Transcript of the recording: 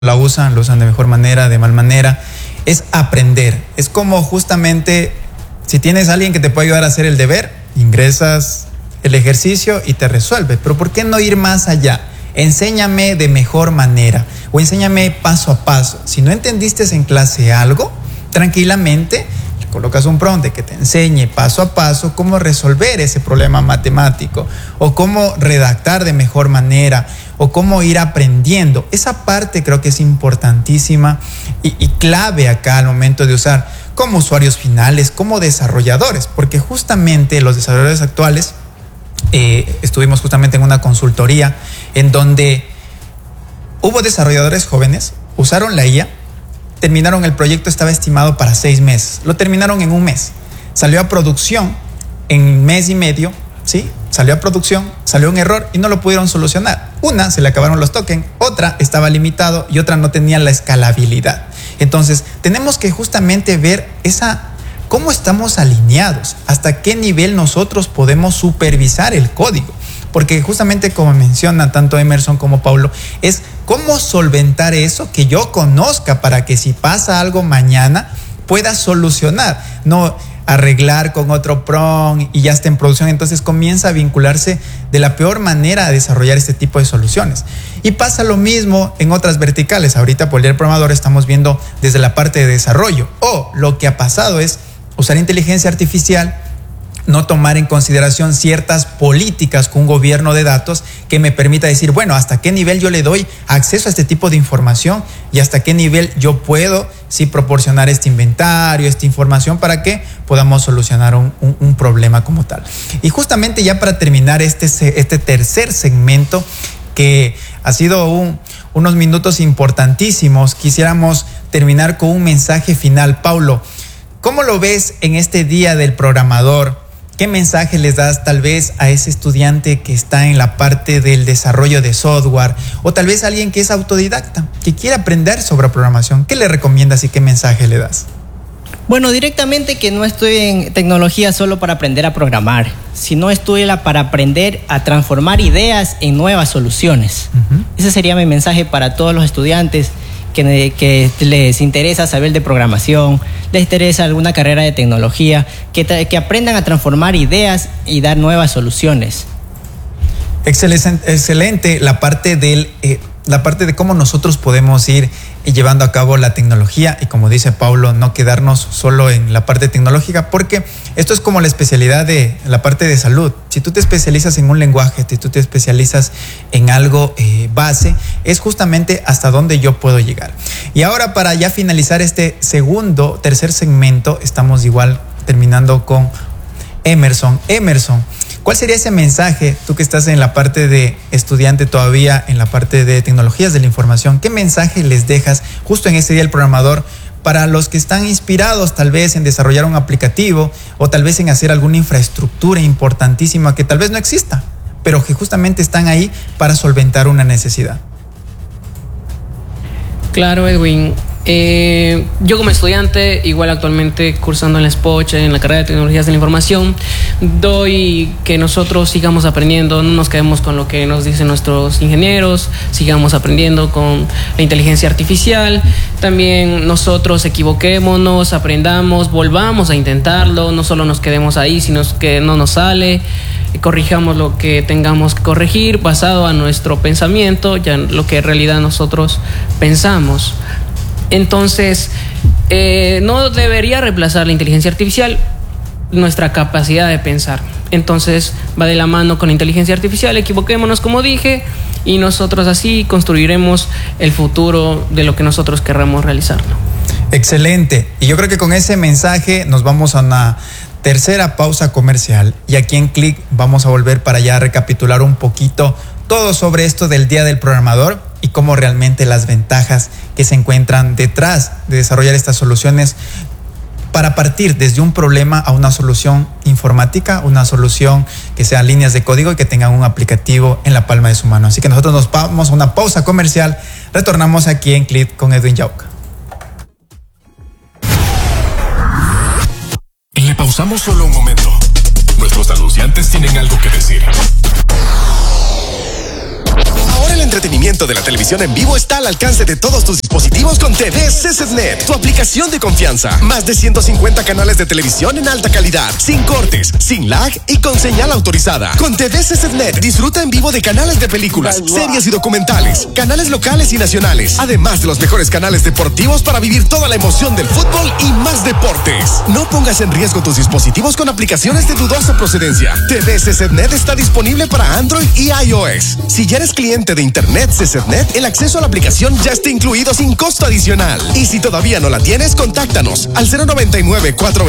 lo usan de mejor manera, de mal manera. Es aprender. Es como justamente si tienes a alguien que te puede ayudar a hacer el deber, ingresas el ejercicio y te resuelve. Pero ¿por qué no ir más allá? Enséñame de mejor manera o enséñame paso a paso. Si no entendiste en clase algo, tranquilamente le colocas un prompt de que te enseñe paso a paso cómo resolver ese problema matemático o cómo redactar de mejor manera o cómo ir aprendiendo. Esa parte creo que es importantísima y clave acá al momento de usar como usuarios finales, como desarrolladores, porque justamente los desarrolladores actuales, estuvimos justamente en una consultoría en donde hubo desarrolladores jóvenes, usaron la IA, terminaron el proyecto, estaba estimado para 6 meses, lo terminaron en 1 mes, salió a producción en mes y medio, ¿sí? Salió a producción, salió un error y no lo pudieron solucionar. Una, se le acabaron los tokens, otra estaba limitado y otra no tenía la escalabilidad. Entonces, tenemos que justamente ver cómo estamos alineados, hasta qué nivel nosotros podemos supervisar el código. Porque justamente como mencionan tanto Emerson como Paulo, es cómo solventar eso que yo conozca para que si pasa algo mañana pueda solucionar, no arreglar con otro prompt y ya está en producción. Entonces comienza a vincularse de la peor manera a desarrollar este tipo de soluciones. Y pasa lo mismo en otras verticales. Ahorita por el programador estamos viendo desde la parte de desarrollo. Lo que ha pasado es usar inteligencia artificial, no tomar en consideración ciertas políticas con un gobierno de datos que me permita decir, bueno, hasta qué nivel yo le doy acceso a este tipo de información y hasta qué nivel yo puedo proporcionar este inventario, esta información para que podamos solucionar un problema como tal. Y justamente ya para terminar este tercer segmento, que ha sido unos minutos importantísimos, quisiéramos terminar con un mensaje final. Paulo, ¿cómo lo ves en este Día del Programador? ¿Qué mensaje les das tal vez a ese estudiante que está en la parte del desarrollo de software o tal vez a alguien que es autodidacta, que quiere aprender sobre programación? ¿Qué le recomiendas y qué mensaje le das? Bueno, directamente que no estudien tecnología solo para aprender a programar, sino estúdiela para aprender a transformar ideas en nuevas soluciones. Ese sería mi mensaje para todos los estudiantes que les interesa saber de programación, les interesa alguna carrera de tecnología, que aprendan a transformar ideas y dar nuevas soluciones. Excelente la parte de cómo nosotros podemos ir llevando a cabo la tecnología y, como dice Paulo, no quedarnos solo en la parte tecnológica, porque esto es como la especialidad de la parte de salud. Si tú te especializas en un lenguaje, si tú te especializas en algo base, es justamente hasta dónde yo puedo llegar. Y ahora, para ya finalizar este tercer segmento, estamos igual terminando con Emerson. ¿Cuál sería ese mensaje, tú que estás en la parte de estudiante todavía, en la parte de tecnologías de la información? ¿Qué mensaje les dejas justo en este Día del Programador para los que están inspirados tal vez en desarrollar un aplicativo o tal vez en hacer alguna infraestructura importantísima que tal vez no exista, pero que justamente están ahí para solventar una necesidad? Claro, Edwin. Yo como estudiante, igual actualmente cursando en la SPOCH, en la carrera de Tecnologías de la Información, doy que nosotros sigamos aprendiendo, no nos quedemos con lo que nos dicen nuestros ingenieros, sigamos aprendiendo con la inteligencia artificial. También nosotros equivoquémonos, aprendamos, volvamos a intentarlo, no solo nos quedemos ahí, sino que no nos sale, corrijamos lo que tengamos que corregir basado a nuestro pensamiento, ya lo que en realidad nosotros pensamos. Entonces, no debería reemplazar la inteligencia artificial nuestra capacidad de pensar. Entonces, va de la mano con la inteligencia artificial, equivoquémonos como dije, y nosotros así construiremos el futuro de lo que nosotros querramos realizar, ¿no? Excelente. Y yo creo que con ese mensaje nos vamos a una tercera pausa comercial. Y aquí en Click vamos a volver para ya recapitular un poquito todo sobre esto del Día del Programador y cómo realmente las ventajas que se encuentran detrás de desarrollar estas soluciones para partir desde un problema a una solución informática, una solución que sea líneas de código y que tengan un aplicativo en la palma de su mano. Así que nosotros nos vamos a una pausa comercial. Retornamos aquí en Click con Edwin Yauca. Le pausamos solo un momento. Nuestros anunciantes tienen algo que decir. Ahora el entretenimiento de la televisión en vivo está al alcance de todos tus dispositivos con TV CZNet, tu aplicación de confianza. Más de 150 canales de televisión en alta calidad, sin cortes, sin lag y con señal autorizada. Con TV CZNet disfruta en vivo de canales de películas, series y documentales, canales locales y nacionales, además de los mejores canales deportivos para vivir toda la emoción del fútbol y más deportes. No pongas en riesgo tus dispositivos con aplicaciones de dudosa procedencia. TV CZNet está disponible para Android y iOS. Si ya eres cliente de Internet CZNet, el acceso a la aplicación ya está incluido sin costo adicional. Y si todavía no la tienes, contáctanos al 099-420